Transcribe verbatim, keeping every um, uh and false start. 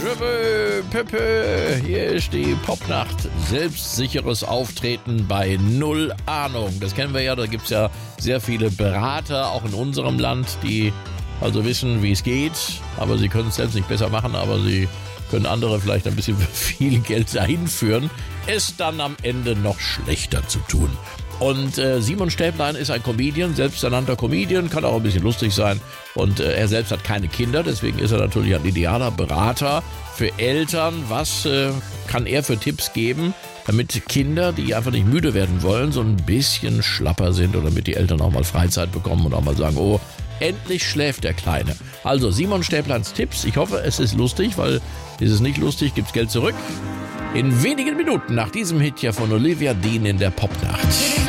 Jebö, Pepe, hier ist die Popnacht. Selbstsicheres Auftreten bei Null Ahnung. Das kennen wir ja, da gibt es ja sehr viele Berater, auch in unserem Land, die also wissen, wie es geht. Aber sie können es selbst nicht besser machen, aber sie können andere vielleicht ein bisschen für viel Geld dahin führen, es dann am Ende noch schlechter zu tun. Und äh, Simon Stäblein ist ein Comedian, selbsternannter Comedian, kann auch ein bisschen lustig sein. Und äh, er selbst hat keine Kinder, deswegen ist er natürlich ein idealer Berater für Eltern. Was äh, kann er für Tipps geben, damit Kinder, die einfach nicht müde werden wollen, so ein bisschen schlapper sind oder damit die Eltern auch mal Freizeit bekommen und auch mal sagen, oh, endlich schläft der Kleine. Also Simon Stäbleins Tipps. Ich hoffe, es ist lustig, weil ist es nicht lustig, gibt's Geld zurück. In wenigen Minuten nach diesem Hit ja von Olivia Dean in der Popnacht.